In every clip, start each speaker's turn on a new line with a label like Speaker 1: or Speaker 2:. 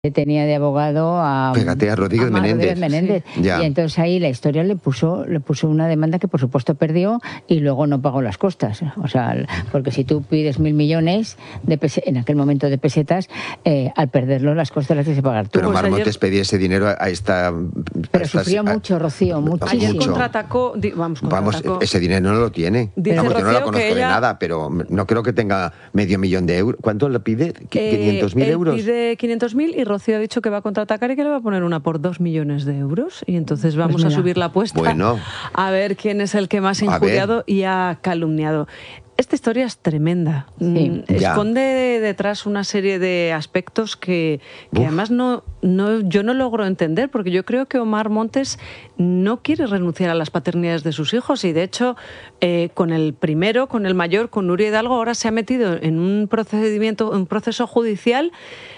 Speaker 1: tenía de abogado a,
Speaker 2: fíjate, a Rodríguez Menéndez.
Speaker 1: Sí. Y entonces ahí la historia le puso una demanda que por supuesto perdió y luego no pagó las costas. O sea, porque si tú pides 1.000 millones en aquel momento de pesetas, al perderlo las costas las tienes que pagar tú.
Speaker 2: Pero Mar Montes pedía ese dinero a esta...
Speaker 1: Pero sufrió mucho, Rocío, muchísimo.
Speaker 3: Ayer contraatacó,
Speaker 2: vamos, ese dinero no lo tiene.
Speaker 3: Dice
Speaker 2: yo no
Speaker 3: Rocío
Speaker 2: lo conozco
Speaker 3: que ella...
Speaker 2: de nada, pero no creo que tenga $500.000 de euros. ¿Cuánto le pide? ¿500.000 euros?
Speaker 3: Pide 500.000 y Rocío ha dicho que va a contraatacar y que le va a poner una por 2 millones de euros. Y entonces vamos a subir la apuesta a ver quién es el que más ha injuriado y ha calumniado. Esta historia es tremenda. Sí, esconde detrás una serie de aspectos que además yo no logro entender, porque yo creo que Omar Montes no quiere renunciar a las paternidades de sus hijos y de hecho con el primero, con el mayor, con Nuria Hidalgo, ahora se ha metido en un proceso judicial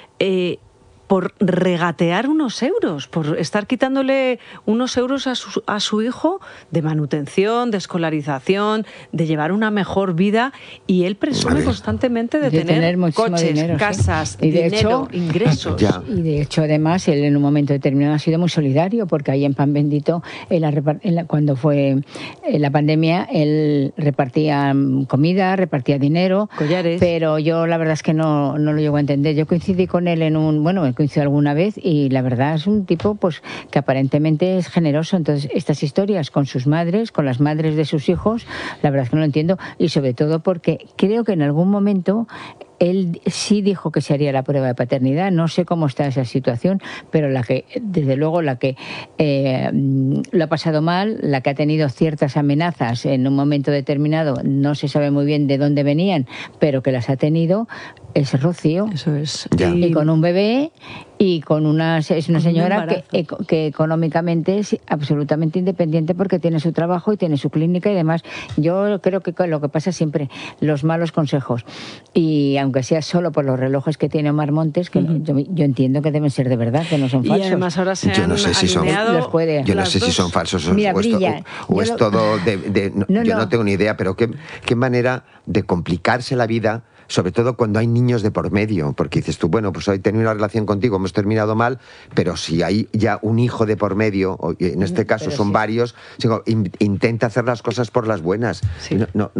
Speaker 3: por regatear unos euros, por estar quitándole unos euros a su hijo de manutención, de escolarización, de llevar una mejor vida, y él presume constantemente de tener coches, dinero, casas, y de hecho, ingresos.
Speaker 1: Y de hecho, además, él en un momento determinado ha sido muy solidario, porque ahí en Pan Bendito, cuando fue la pandemia, él repartía comida, repartía dinero,
Speaker 3: collares.
Speaker 1: Pero yo la verdad es que no lo llego a entender. Yo coincidí con él coincidió alguna vez y la verdad es un tipo pues que aparentemente es generoso. Entonces estas historias con sus madres, con las madres de sus hijos, la verdad es que no lo entiendo, y sobre todo porque creo que en algún momento él sí dijo que se haría la prueba de paternidad. No sé cómo está esa situación, pero desde luego la que lo ha pasado mal, la que ha tenido ciertas amenazas en un momento determinado, no se sabe muy bien de dónde venían, pero que las ha tenido, es Rocío.
Speaker 3: Eso es.
Speaker 1: Y con un bebé y es una señora que económicamente es absolutamente independiente porque tiene su trabajo y tiene su clínica y demás. Yo creo que lo que pasa siempre, los malos consejos, y aunque sea solo por los relojes que tiene Omar Montes, que yo entiendo que deben ser de verdad, que no son falsos.
Speaker 3: Y además ahora se han alineado...
Speaker 2: Yo no sé si son falsos o es todo yo no tengo ni idea, pero qué manera de complicarse la vida, sobre todo cuando hay niños de por medio, porque dices tú, bueno, pues hoy he tenido una relación contigo, hemos terminado mal, pero si hay ya un hijo de por medio, en este caso son varios, intenta hacer las cosas por las buenas. Sí.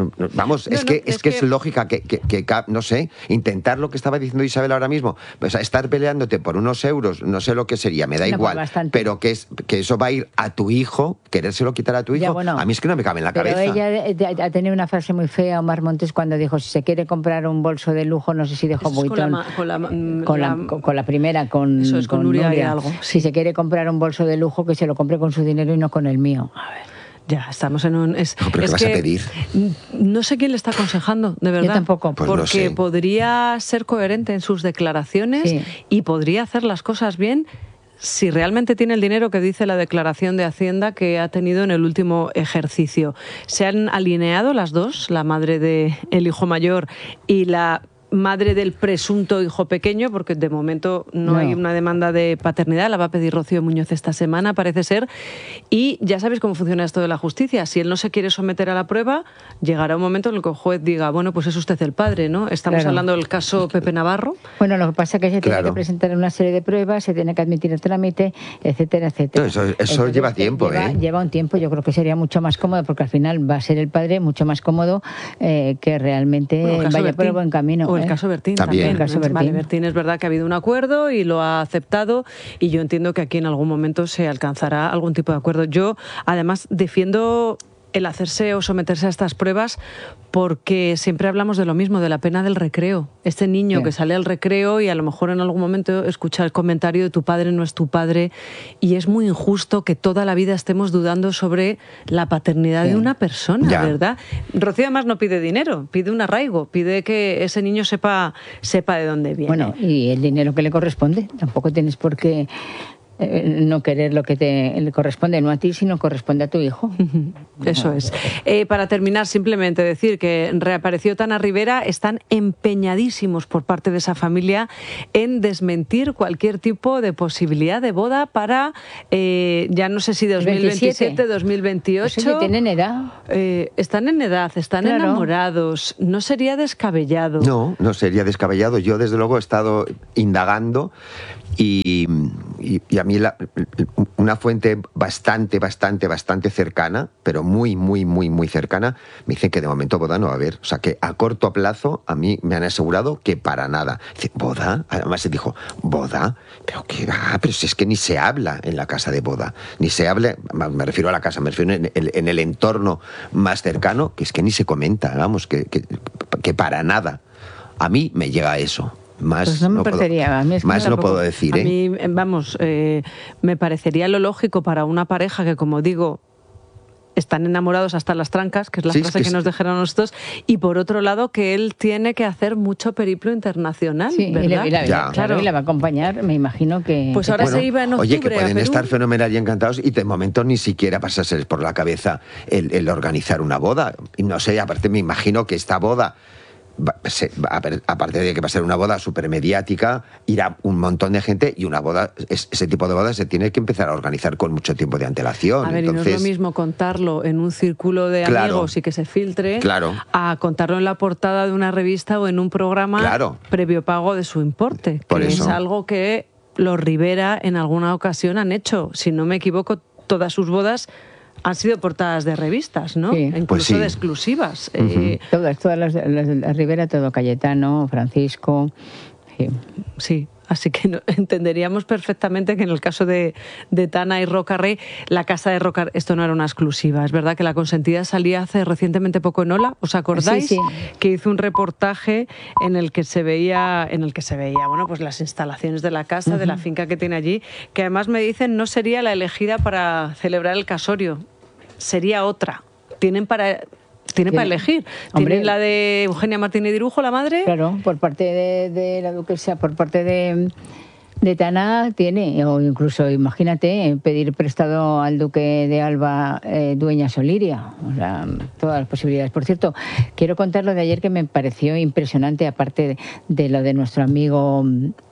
Speaker 2: Es lógica que, no sé, intentar lo que estaba diciendo Isabel ahora mismo, pues estar peleándote por unos euros, no sé lo que sería, me da igual, pero que eso va a ir a tu hijo, querérselo quitar a tu hijo, a mí es que no me cabe en la cabeza.
Speaker 1: Pero ella ha tenido una frase muy fea, Omar Montes, cuando dijo, si se quiere comprar un bolso de lujo, no sé si dejó Vuitton, con la primera, con
Speaker 3: Nuria Hidalgo.
Speaker 1: Si se quiere comprar un bolso de lujo, que se lo compre con su dinero y no con el mío.
Speaker 3: A ver, ya estamos en un...
Speaker 2: ¿Pero qué vas a pedir?
Speaker 3: No sé quién le está aconsejando, de verdad.
Speaker 1: Yo tampoco.
Speaker 2: Pues
Speaker 3: porque
Speaker 2: no sé.
Speaker 3: Podría ser coherente en sus declaraciones y podría hacer las cosas bien si realmente tiene el dinero que dice la declaración de Hacienda que ha tenido en el último ejercicio. Se han alineado las dos, la madre del hijo mayor y la madre del presunto hijo pequeño, porque de momento no hay una demanda de paternidad, la va a pedir Rocío Muñoz esta semana, parece ser, y ya sabéis cómo funciona esto de la justicia. Si él no se quiere someter a la prueba, llegará un momento en el que el juez diga, bueno, pues es usted el padre, ¿no? Estamos hablando del caso Pepe Navarro.
Speaker 1: Bueno, lo que pasa es que se tiene que presentar una serie de pruebas, se tiene que admitir el trámite, etcétera, etcétera.
Speaker 2: Eso lleva tiempo,
Speaker 1: Lleva un tiempo, yo creo que sería mucho más cómodo, porque al final va a ser el padre mucho más cómodo que realmente vaya por el buen camino.
Speaker 3: O el caso Bertín también. El caso Bertín. Vale, Bertín es verdad que ha habido un acuerdo y lo ha aceptado, y yo entiendo que aquí en algún momento se alcanzará algún tipo de acuerdo. Yo, además, defiendo el hacerse o someterse a estas pruebas porque siempre hablamos de lo mismo, de la pena del recreo. Este niño que sale al recreo y a lo mejor en algún momento escucha el comentario de tu padre no es tu padre, y es muy injusto que toda la vida estemos dudando sobre la paternidad de una persona, ¿verdad? Rocío además no pide dinero, pide un arraigo, pide que ese niño sepa de dónde viene.
Speaker 1: Bueno, y el dinero que le corresponde, tampoco tienes por qué no querer lo que le corresponde, no a ti, sino corresponde a tu hijo.
Speaker 3: Eso es. Para terminar, simplemente decir que reapareció Tana Rivera. Están empeñadísimos por parte de esa familia en desmentir cualquier tipo de posibilidad de boda para, ya no sé si 2027, 2028.
Speaker 1: Pues tienen edad.
Speaker 3: Están en edad, están enamorados. No sería descabellado.
Speaker 2: No sería descabellado. Yo, desde luego, he estado indagando Y a mí una fuente bastante cercana, pero muy cercana, me dicen que de momento boda no va a haber. O sea, que a corto plazo a mí me han asegurado que para nada. Dice, ¿boda? Además se dijo, ¿boda? ¿Pero qué va? Pero si es que ni se habla en la casa de boda. Ni se habla, me refiero a la casa, me refiero en el entorno más cercano, que es que ni se comenta, vamos, que para nada. A mí me llega eso. Más
Speaker 1: pues no me parecería, a mí es que
Speaker 2: más no puedo decir.
Speaker 3: A mí, vamos, me parecería lo lógico para una pareja que, como digo, están enamorados hasta las trancas, que es la frase que nos dejaron nosotros, y por otro lado que él tiene que hacer mucho periplo internacional, ¿verdad?
Speaker 1: Claro, y la va a acompañar, me imagino que...
Speaker 3: Pues ahora se iba en octubre.
Speaker 2: Oye, que pueden estar fenomenal y encantados y de momento ni siquiera pasarse por la cabeza el organizar una boda. Y no sé, aparte me imagino que esta boda... aparte de que va a ser una boda súper mediática, irá un montón de gente y una boda, ese tipo de bodas se tiene que empezar a organizar con mucho tiempo de antelación.
Speaker 3: A ver, entonces, y no es lo mismo contarlo en un círculo de amigos y que se filtre, a contarlo en la portada de una revista o en un programa previo pago de su importe, que es algo que los Rivera en alguna ocasión han hecho. Si no me equivoco, todas sus bodas han sido portadas de revistas, ¿no?
Speaker 1: Sí.
Speaker 3: Incluso de exclusivas.
Speaker 1: Todas las de Rivera, todo Cayetano, Francisco.
Speaker 3: Sí. Así que entenderíamos perfectamente que en el caso de Tana y Roca Rey, la casa de Roca, esto no era una exclusiva. Es verdad que La Consentida salía hace recientemente poco en Ola. ¿Os acordáis?
Speaker 1: Sí.
Speaker 3: Que hizo un reportaje en el que se veía, bueno, pues las instalaciones de la casa, de la finca que tiene allí, que además me dicen no sería la elegida para celebrar el casorio, sería otra. Tienen para elegir. Tienen la de Eugenia Martínez Dirujo, la madre.
Speaker 1: Claro, por parte de la duquesa, por parte de Tana tiene, o incluso, imagínate, pedir prestado al duque de Alba Dueñas Oliria. O sea, todas las posibilidades. Por cierto, quiero contar lo de ayer que me pareció impresionante, aparte de lo de nuestro amigo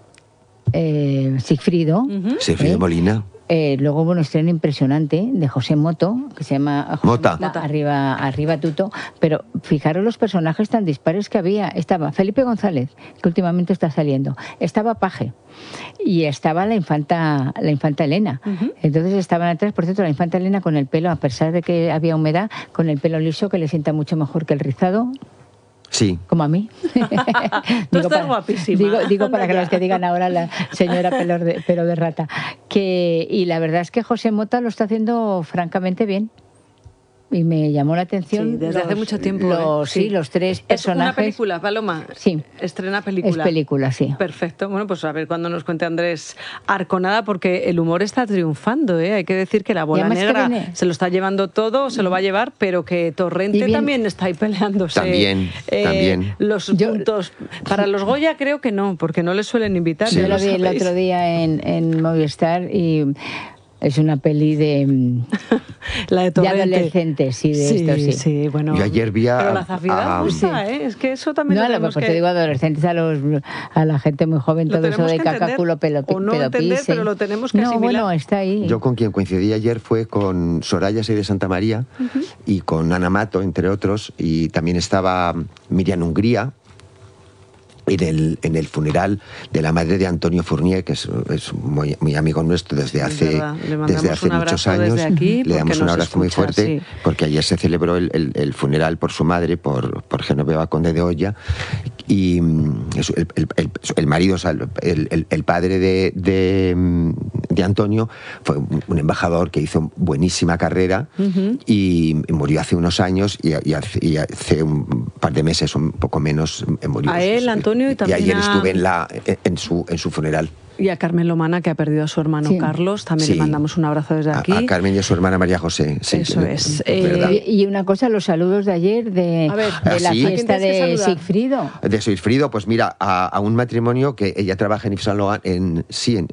Speaker 1: Sigfrido.
Speaker 2: Sigfrido Molina.
Speaker 1: Luego hubo un estreno impresionante de José Moto, que se llama
Speaker 2: Mota.
Speaker 1: Arriba Tuto, pero fijaros los personajes tan dispares que había. Estaba Felipe González, que últimamente está saliendo, estaba Paje y estaba la infanta Elena. Entonces estaban atrás, por cierto, la infanta Elena con el pelo, a pesar de que había humedad, con el pelo liso, que le sienta mucho mejor que el rizado.
Speaker 2: Sí.
Speaker 1: Como a mí.
Speaker 3: Tú estás guapísima.
Speaker 1: Digo para que los que digan ahora la señora pelo de rata. Y la verdad es que José Mota lo está haciendo francamente bien. Y me llamó la atención.
Speaker 3: Sí, desde hace mucho tiempo.
Speaker 1: Los tres personajes.
Speaker 3: ¿Es una película, Paloma?
Speaker 1: Sí.
Speaker 3: Estrena película.
Speaker 1: Es película, sí.
Speaker 3: Perfecto. Bueno, pues a ver cuándo nos cuente Andrés Arconada, porque el humor está triunfando, ¿eh? Hay que decir que la bola negra se lo está llevando todo, se lo va a llevar, pero que Torrente también está ahí peleándose.
Speaker 2: También.
Speaker 3: Los puntos. Para los Goya creo que no, porque no les suelen invitar.
Speaker 1: Yo lo vi el otro día en Movistar y... Es una peli de
Speaker 3: la de
Speaker 1: adolescentes,
Speaker 3: Sí, bueno.
Speaker 2: Yo ayer vi
Speaker 3: pero la zafidad gusta, ¿eh? Es que eso también
Speaker 1: lo tenemos que... te digo adolescentes, a la gente muy joven, todo eso de caca, culo, pelo,
Speaker 3: o no entender, pero lo tenemos que asimilar.
Speaker 1: Bueno, está ahí.
Speaker 2: Yo con quien coincidí ayer fue con Soraya Sey de Santa María y con Ana Mato, entre otros, y también estaba Miriam Hungría, en el funeral de la madre de Antonio Fournier, que es muy amigo nuestro desde hace muchos años.
Speaker 3: Aquí,
Speaker 2: le damos un abrazo muy fuerte, porque ayer se celebró el funeral por su madre, por Genoveva Conde de Oya, y el marido, o sea, el padre de Antonio fue un embajador que hizo buenísima carrera y murió hace unos años y hace un par de meses, un poco menos, murió.
Speaker 3: A él, Antonio, y
Speaker 2: ayer estuve en su funeral.
Speaker 3: Y a Carmen Lomana, que ha perdido a su hermano Carlos, también le mandamos un abrazo desde aquí.
Speaker 2: A Carmen y a su hermana María José. Sí,
Speaker 3: eso es.
Speaker 1: Y una cosa, los saludos de ayer de la fiesta de Sigfrido.
Speaker 2: De Sigfrido, pues mira, a un matrimonio que ella trabaja en Yves Saint Laurent,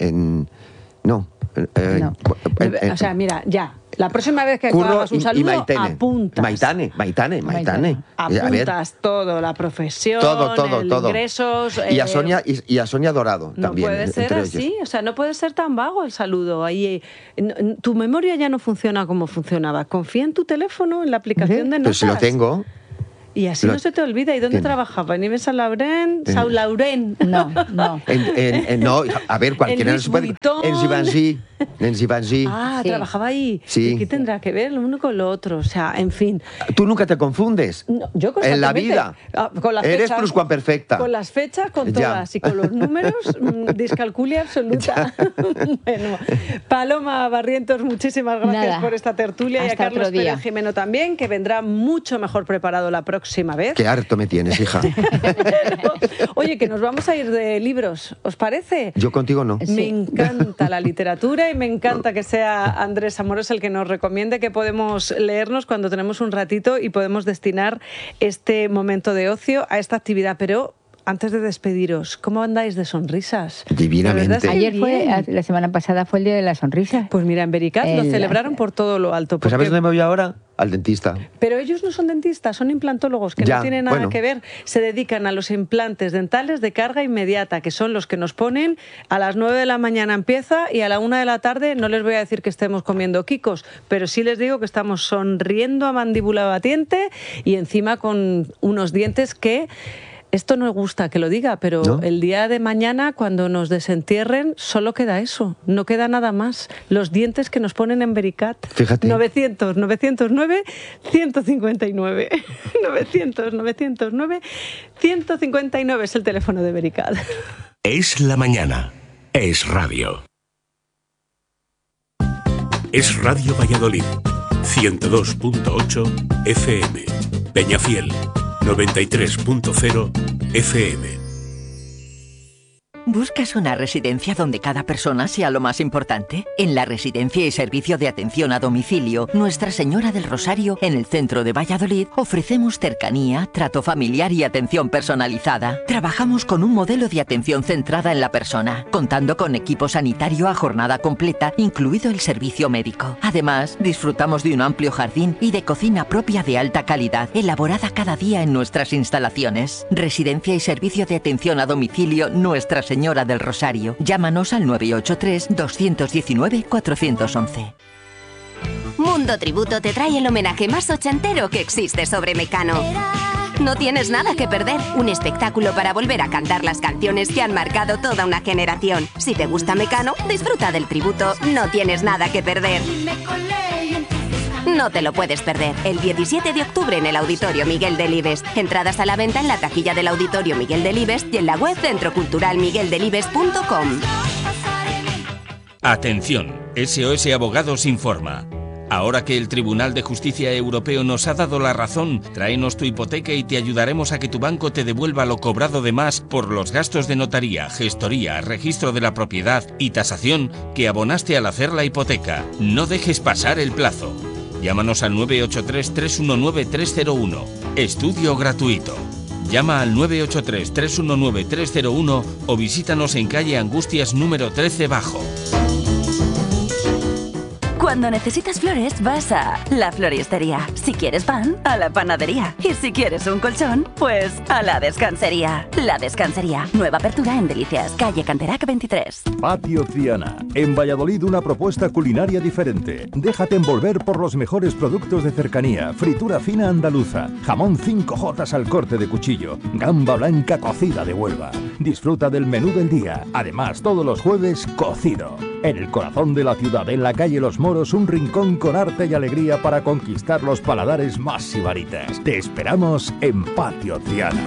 Speaker 3: o sea, mira, ya. La próxima vez que hagas un saludo, apuntas.
Speaker 2: Maitane.
Speaker 3: Apuntas todo, la profesión,
Speaker 2: todo.
Speaker 3: ingresos.
Speaker 2: Y a Sonia Dorado también.
Speaker 3: No puede ser así, o sea, no puede ser tan vago el saludo. Ahí, tu memoria ya no funciona como funcionaba. Confía en tu teléfono, en la aplicación de notas.
Speaker 2: Pero si lo tengo.
Speaker 3: Y así no se te olvida. ¿Y dónde trabajaba? ¿En Yves Saint Laurent? ¿Saint Laurent?
Speaker 1: No.
Speaker 2: No, a ver, cualquiera no se puede... En Givenchy.
Speaker 3: Ah, sí. Trabajaba ahí.
Speaker 2: Sí.
Speaker 3: ¿Y qué tendrá que ver lo uno con lo otro? O sea, en fin.
Speaker 2: ¿Tú nunca te confundes?
Speaker 3: No, yo constantemente.
Speaker 2: En la vida.
Speaker 3: Con las
Speaker 2: Eres
Speaker 3: fechas,
Speaker 2: pluscuamperfecta.
Speaker 3: Con las fechas, con todas. Y con los números, discalculia absoluta. Bueno, Paloma Barrientos, muchísimas gracias por esta tertulia.
Speaker 1: Hasta
Speaker 3: y a Carlos Pérez Jimeno también, que vendrá mucho mejor preparado la próxima vez.
Speaker 2: Qué harto me tienes, hija.
Speaker 3: Pero, oye, que nos vamos a ir de libros, ¿os parece?
Speaker 2: Yo contigo no.
Speaker 3: Me encanta la literatura y me encanta que sea Andrés Amorós el que nos recomiende que podemos leernos cuando tenemos un ratito y podemos destinar este momento de ocio a esta actividad. Pero antes de despediros, ¿cómo andáis de sonrisas?
Speaker 2: Divinamente.
Speaker 1: La semana pasada fue el Día de la Sonrisa.
Speaker 3: Pues mira, en Vericat lo celebraron por todo lo alto.
Speaker 2: Pues ¿sabes dónde me voy ahora? Al dentista.
Speaker 3: Pero ellos no son dentistas, son implantólogos, que no tienen nada que ver. Se dedican a los implantes dentales de carga inmediata, que son los que nos ponen a las 9 de la mañana empieza y a la 1 de la tarde. No les voy a decir que estemos comiendo quicos, pero sí les digo que estamos sonriendo a mandíbula batiente y encima con unos dientes que... Esto no gusta que lo diga, pero ¿no? El día de mañana, cuando nos desentierren, solo queda eso, no queda nada más. Los dientes que nos ponen en Vericat.
Speaker 2: Fíjate.
Speaker 3: 909-159. 900-909-159 es el teléfono de Vericat.
Speaker 4: Es la mañana. Es radio. Es Radio Valladolid. 102.8 FM. Peñafiel. 93.0 FM.
Speaker 5: ¿Buscas una residencia donde cada persona sea lo más importante? En la Residencia y Servicio de Atención a Domicilio Nuestra Señora del Rosario, en el centro de Valladolid, ofrecemos cercanía, trato familiar y atención personalizada. Trabajamos con un modelo de atención centrada en la persona, contando con equipo sanitario a jornada completa, incluido el servicio médico. Además, disfrutamos de un amplio jardín y de cocina propia de alta calidad, elaborada cada día en nuestras instalaciones. Residencia y Servicio de Atención a Domicilio Nuestra Señora del Rosario. Llámanos al 983-219-411.
Speaker 6: Mundo Tributo te trae el homenaje más ochentero que existe sobre Mecano. No tienes nada que perder. Un espectáculo para volver a cantar las canciones que han marcado toda una generación. Si te gusta Mecano, disfruta del tributo. No tienes nada que perder. No te lo puedes perder. El 17 de octubre en el Auditorio Miguel Delibes. Entradas a la venta en la taquilla del Auditorio Miguel Delibes y en la web centroculturalmigueldelibes.com.
Speaker 7: Atención, SOS Abogados informa. Ahora que el Tribunal de Justicia Europeo nos ha dado la razón, tráenos tu hipoteca y te ayudaremos a que tu banco te devuelva lo cobrado de más por los gastos de notaría, gestoría, registro de la propiedad y tasación que abonaste al hacer la hipoteca. No dejes pasar el plazo. Llámanos al 983-319-301. Estudio gratuito. Llama al 983-319-301 o visítanos en calle Angustias número 13 Bajo.
Speaker 8: Cuando necesitas flores, vas a la floristería. Si quieres pan, a la panadería. Y si quieres un colchón, pues a la descansería. La Descansería. Nueva apertura en Delicias, calle Canterac 23.
Speaker 9: Patio Triana. En Valladolid una propuesta culinaria diferente. Déjate envolver por los mejores productos de cercanía. Fritura fina andaluza. Jamón 5J al corte de cuchillo. Gamba blanca cocida de Huelva. Disfruta del menú del día. Además, todos los jueves, cocido. En el corazón de la ciudad, en la calle Los Moros, un rincón con arte y alegría para conquistar los paladares más sibaritas. Te esperamos en Patio Triana.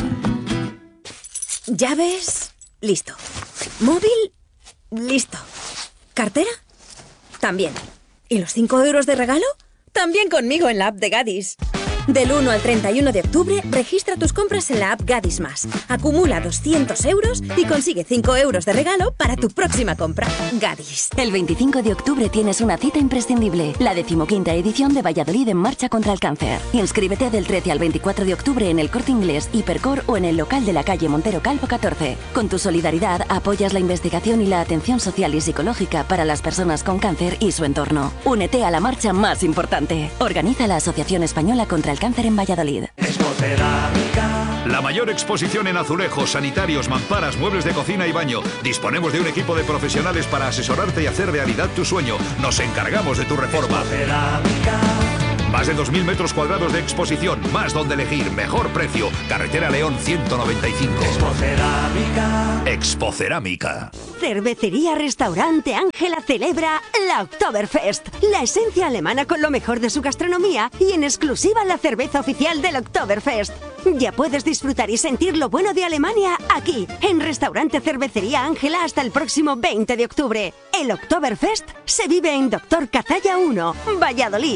Speaker 10: ¿Llaves? Listo. ¿Móvil? Listo. ¿Cartera? También. ¿Y los 5 euros de regalo? También conmigo en la app de Gadis. Del 1 al 31 de octubre, registra tus compras en la app Gadis Más. Acumula 200 euros y consigue 5 euros de regalo para tu próxima compra. Gadis.
Speaker 8: El 25 de octubre tienes una cita imprescindible. La 15ª edición de Valladolid en Marcha contra el Cáncer. Inscríbete del 13 al 24 de octubre en el Corte Inglés, Hipercor o en el local de la calle Montero Calvo 14. Con tu solidaridad apoyas la investigación y la atención social y psicológica para las personas con cáncer y su entorno. Únete a la marcha más importante. Organiza la Asociación Española contra el Cáncer en Valladolid.
Speaker 11: La mayor exposición en azulejos, sanitarios, mamparas, muebles de cocina y baño. Disponemos de un equipo de profesionales para asesorarte y hacer realidad tu sueño. Nos encargamos de tu reforma. Más de 2.000 metros cuadrados de exposición, más donde elegir, mejor precio. Carretera León 195. Expocerámica. Expocerámica.
Speaker 12: Cervecería Restaurante Ángela celebra la Oktoberfest, la esencia alemana con lo mejor de su gastronomía y en exclusiva la cerveza oficial del Oktoberfest. Ya puedes disfrutar y sentir lo bueno de Alemania aquí, en Restaurante Cervecería Ángela hasta el próximo 20 de octubre. El Oktoberfest se vive en Doctor Cazalla 1, Valladolid.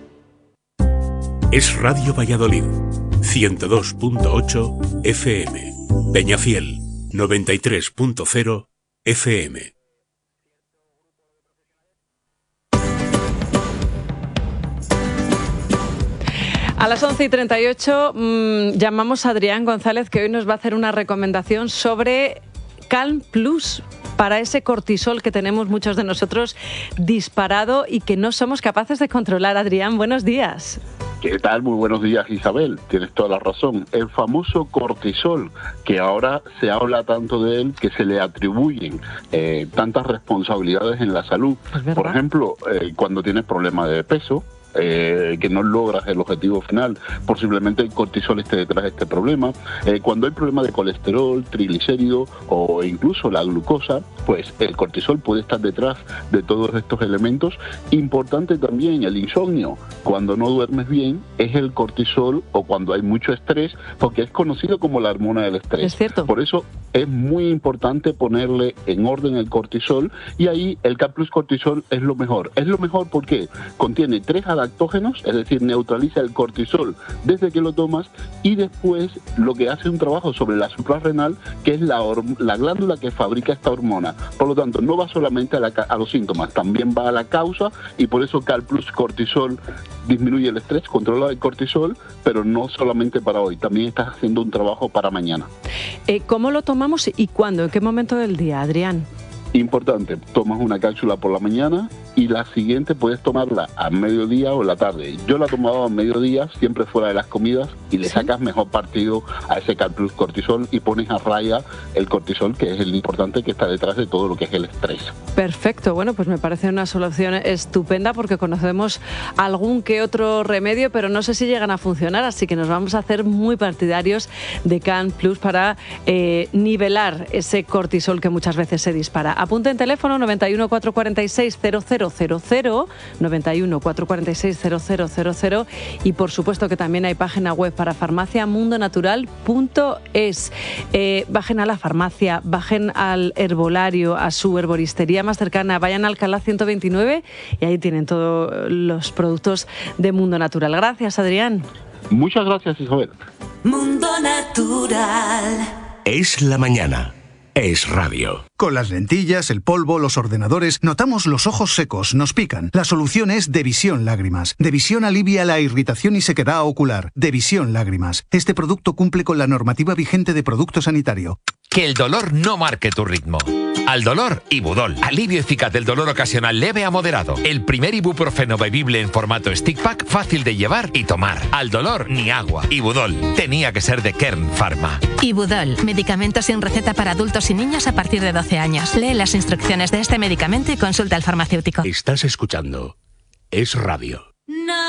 Speaker 4: Es Radio Valladolid, 102.8 FM. Peñafiel, 93.0 FM.
Speaker 3: A las 11:38 llamamos a Adrián González, que hoy nos va a hacer una recomendación sobre Calm Plus, para ese cortisol que tenemos muchos de nosotros disparado y que no somos capaces de controlar. Adrián, buenos días.
Speaker 13: ¿Qué tal? Muy buenos días, Isabel. Tienes toda la razón. El famoso cortisol, que ahora se habla tanto de él, que se le atribuyen tantas responsabilidades en la salud. Por ejemplo, cuando tienes problemas de peso, que no logras el objetivo final, posiblemente el cortisol esté detrás de este problema. Cuando hay problemas de colesterol, triglicéridos o incluso la glucosa, pues el cortisol puede estar detrás de todos estos elementos. Importante también el insomnio. Cuando no duermes bien es el cortisol, o cuando hay mucho estrés, porque es conocido como la hormona del estrés.
Speaker 3: Es cierto.
Speaker 13: Por eso es muy importante ponerle en orden el cortisol, y ahí el Calm Plus Cortisol es lo mejor. Es lo mejor porque contiene 3 adaptógenos, es decir, neutraliza el cortisol desde que lo tomas, y después lo que hace un trabajo sobre la suprarrenal, que es la glándula que fabrica esta hormona. Por lo tanto, no va solamente a los síntomas, también va a la causa, y por eso Calm Plus Cortisol disminuye el estrés, controla el cortisol, pero no solamente para hoy, también estás haciendo un trabajo para mañana.
Speaker 3: ¿Cómo lo tomamos y cuándo? ¿En qué momento del día, Adrián?
Speaker 13: Importante, tomas una cápsula por la mañana y la siguiente puedes tomarla a mediodía o en la tarde. Yo la tomaba a mediodía, siempre fuera de las comidas, y le sacas mejor partido a ese Calm Plus Cortisol y pones a raya el cortisol, que es el importante que está detrás de todo lo que es el estrés.
Speaker 3: Perfecto, bueno, pues me parece una solución estupenda, porque conocemos algún que otro remedio, pero no sé si llegan a funcionar, así que nos vamos a hacer muy partidarios de Calm Plus para nivelar ese cortisol que muchas veces se dispara. Apunte en teléfono 91 446 0000, 91 446 0000, y por supuesto que también hay página web para farmaciamundonatural.es. Bajen a la farmacia, bajen al herbolario, a su herboristería más cercana, vayan a Alcalá 129 y ahí tienen todos los productos de Mundo Natural. Gracias, Adrián.
Speaker 13: Muchas gracias, Isabel.
Speaker 14: Mundo Natural.
Speaker 4: Es la mañana. Es radio.
Speaker 15: Con las lentillas, el polvo, los ordenadores, notamos los ojos secos, nos pican. La solución es Devisión Lágrimas. Devisión alivia la irritación y sequedad ocular. Devisión Lágrimas. Este producto cumple con la normativa vigente de producto sanitario.
Speaker 16: Que el dolor no marque tu ritmo. Al dolor, Ibudol. Alivio eficaz del dolor ocasional leve a moderado. El primer ibuprofeno bebible en formato stick pack, fácil de llevar y tomar. Al dolor, ni agua. Ibudol. Tenía que ser de Kern Pharma.
Speaker 17: Ibudol. Medicamento sin receta para adultos y niños a partir de 12 años. Lee las instrucciones de este medicamento y consulta al farmacéutico.
Speaker 4: Estás escuchando Es Radio.